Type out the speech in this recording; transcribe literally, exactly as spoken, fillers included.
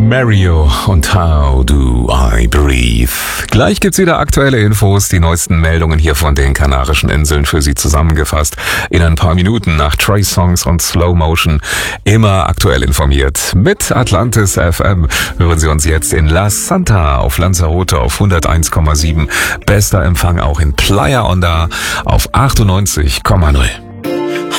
Mario und How Do I Breathe. Gleich gibt's wieder aktuelle Infos, die neuesten Meldungen hier von den Kanarischen Inseln für Sie zusammengefasst. In ein paar Minuten nach Trey Songs und Slow Motion. Immer aktuell informiert. Mit Atlantis F M hören Sie uns jetzt in La Santa auf Lanzarote auf hunderteins Komma sieben. Bester Empfang auch in Playa Onda auf achtundneunzig Komma null.